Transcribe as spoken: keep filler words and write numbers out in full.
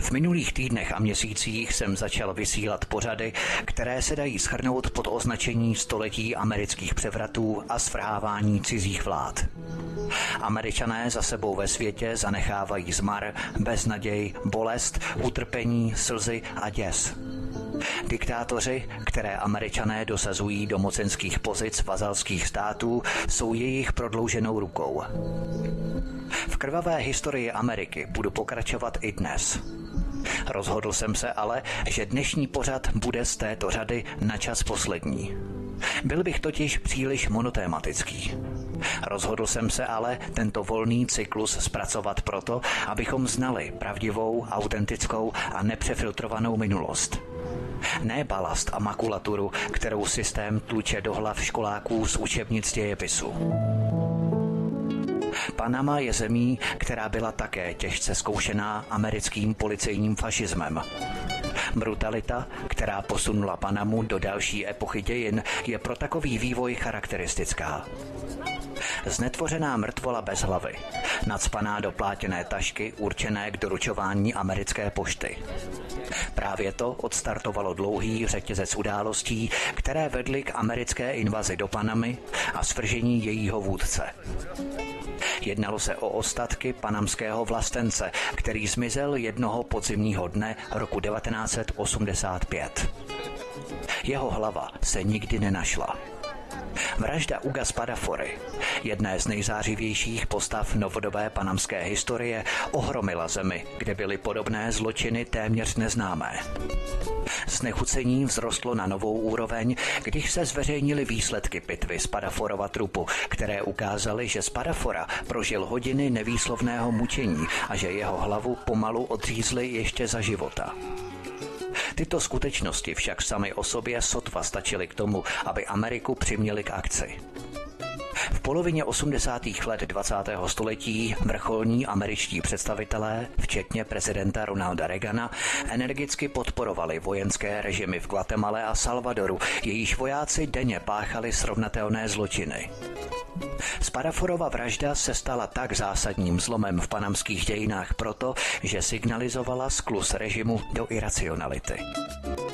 V minulých týdnech a měsících jsem začal vysílat pořady, které se dají shrnout pod označení století amerických převratů a svrhávání cizích vlád. Američané za sebou ve světě zanechávají zmar, beznaděj, bolest, utrpení, slzy a děs. Diktátoři, které Američané dosazují do mocenských pozic vazalských států, jsou jejich prodlouženou rukou. V krvavé historii Ameriky budu pokračovat i dnes. Rozhodl jsem se ale, že dnešní pořad bude z této řady na čas poslední. Byl bych totiž příliš monotématický. Rozhodl jsem se ale tento volný cyklus zpracovat proto, abychom znali pravdivou, autentickou a nepřefiltrovanou minulost. Ne balast a makulaturu, kterou systém tluče do hlav školáků z učebnic dějepisu. Panama je zemí, která byla také těžce zkoušená americkým policejním fašismem. Brutalita, která posunula Panamu do další epochy dějin, je pro takový vývoj charakteristická. Znetvořená mrtvola bez hlavy, nacpaná do plátěné tašky určené k doručování americké pošty. Právě to odstartovalo dlouhý řetězec událostí, které vedly k americké invazi do Panamy a svržení jejího vůdce. Jednalo se o ostatky panamského vlastence, který zmizel jednoho podzimního dne roku devatenáct set osmdesát pět. Jeho hlava se nikdy nenašla. Vražda Huga Spadafory, jedné z nejzářivějších postav novodobé panamské historie, ohromila zemi, kde byly podobné zločiny téměř neznámé. Znechucení vzrostlo na novou úroveň, když se zveřejnily výsledky pitvy Spadaforova trupu, které ukázaly, že Spadafora prožil hodiny nevýslovného mučení a že jeho hlavu pomalu odřízli ještě za života. Tyto skutečnosti však samy o sobě sotva stačily k tomu, aby Ameriku přiměly k akci. V polovině osmdesátých let dvacátého století vrcholní američtí představitelé, včetně prezidenta Ronalda Reagana, energicky podporovali vojenské režimy v Guatemale a Salvadoru, jejíž vojáci denně páchali srovnatelné zločiny. Spadaforova vražda se stala tak zásadním zlomem v panamských dějinách proto, že signalizovala skluz režimu do iracionality.